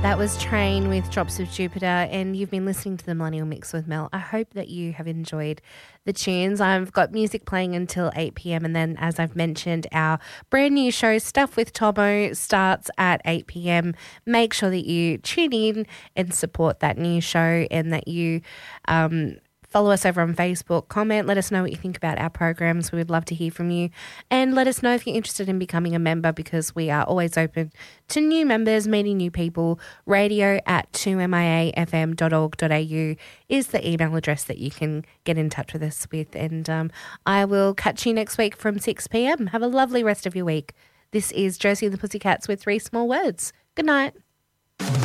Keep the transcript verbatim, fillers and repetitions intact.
That was Train with Drops of Jupiter, and you've been listening to the Millennial Mix with Mel. I hope that you have enjoyed the tunes. I've got music playing until eight p.m. and then, as I've mentioned, our brand new show, Stuff with Tomo, starts at eight p.m. Make sure that you tune in and support that new show, and that you um, follow us over on Facebook, comment, let us know what you think about our programs. We would love to hear from you, and let us know if you're interested in becoming a member, because we are always open to new members, meeting new people. Radio at two m i a f m dot org dot a u is the email address that you can get in touch with us with, and um, I will catch you next week from six p.m. Have a lovely rest of your week. This is Josie and the Pussycats with Three Small Words. Good night.